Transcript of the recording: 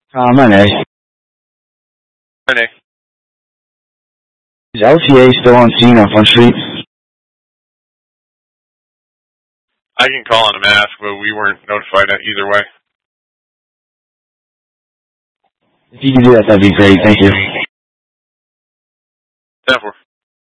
Renee. Renee. Is LTA still on scene on Front Street? I can call him and ask, but we weren't notified either way. If you could do that, that'd be great. Thank you. 10-4.